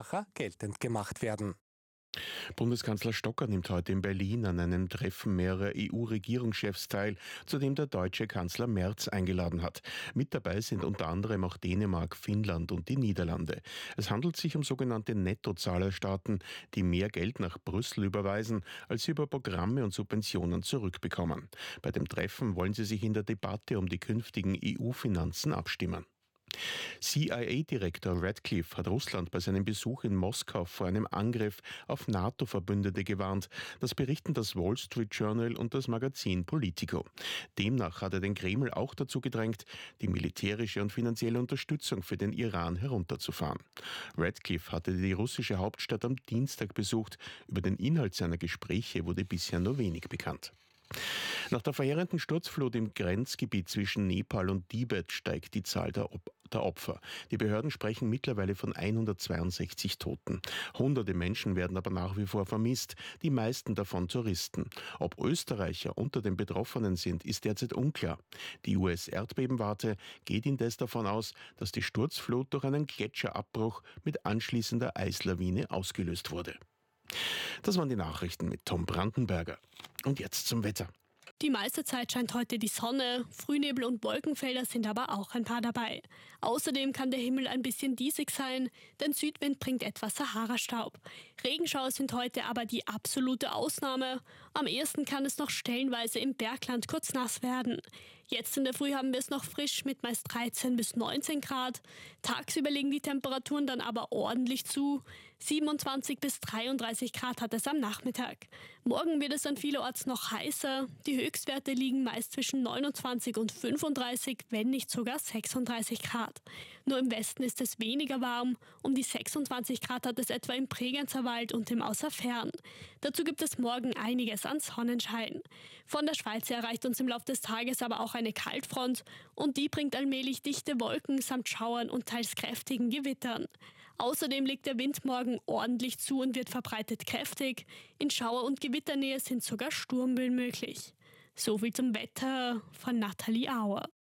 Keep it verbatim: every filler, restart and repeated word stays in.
geltend gemacht werden. Bundeskanzler Stocker nimmt heute in Berlin an einem Treffen mehrerer E U-Regierungschefs teil, zu dem der deutsche Kanzler Merz eingeladen hat. Mit dabei sind unter anderem auch Dänemark, Finnland und die Niederlande. Es handelt sich um sogenannte Nettozahlerstaaten, die mehr Geld nach Brüssel überweisen, als sie über Programme und Subventionen zurückbekommen. Bei dem Treffen wollen sie sich in der Debatte um die künftigen E U-Finanzen abstimmen. C I A-Direktor Radcliffe hat Russland bei seinem Besuch in Moskau vor einem Angriff auf NATO-Verbündete gewarnt. Das berichten das Wall Street Journal und das Magazin Politico. Demnach hat er den Kreml auch dazu gedrängt, die militärische und finanzielle Unterstützung für den Iran herunterzufahren. Radcliffe hatte die russische Hauptstadt am Dienstag besucht. Über den Inhalt seiner Gespräche wurde bisher nur wenig bekannt. Nach der verheerenden Sturzflut im Grenzgebiet zwischen Nepal und Tibet steigt die Zahl der, Op- der Opfer. Die Behörden sprechen mittlerweile von hundertzweiundsechzig Toten. Hunderte Menschen werden aber nach wie vor vermisst, die meisten davon Touristen. Ob Österreicher unter den Betroffenen sind, ist derzeit unklar. Die U S-Erdbebenwarte geht indes davon aus, dass die Sturzflut durch einen Gletscherabbruch mit anschließender Eislawine ausgelöst wurde. Das waren die Nachrichten mit Tom Brandenberger. Und jetzt zum Wetter. Die meiste Zeit scheint heute die Sonne, Frühnebel und Wolkenfelder sind aber auch ein paar dabei. Außerdem kann der Himmel ein bisschen diesig sein, denn Südwind bringt etwas Sahara-Staub. Regenschauer sind heute aber die absolute Ausnahme. Am ehesten kann es noch stellenweise im Bergland kurz nass werden. Jetzt in der Früh haben wir es noch frisch mit meist dreizehn bis neunzehn Grad. Tagsüber legen die Temperaturen dann aber ordentlich zu. siebenundzwanzig bis dreiunddreißig Grad hat es am Nachmittag. Morgen wird es dann vielerorts noch heißer. Die Höchstwerte liegen meist zwischen neunundzwanzig und fünfunddreißig, wenn nicht sogar sechsunddreißig Grad. Nur im Westen ist es weniger warm. Um die sechsundzwanzig Grad hat es etwa im Bregenzer Wald und im Außerfern. Dazu gibt es morgen einiges an Sonnenschein. Von der Schweiz her erreicht uns im Laufe des Tages aber auch eine Kaltfront und die bringt allmählich dichte Wolken samt Schauern und teils kräftigen Gewittern. Außerdem legt der Wind morgen ordentlich zu und wird verbreitet kräftig. In Schauer- und Gewitternähe sind sogar Sturmböen möglich. So viel zum Wetter von Nathalie Auer.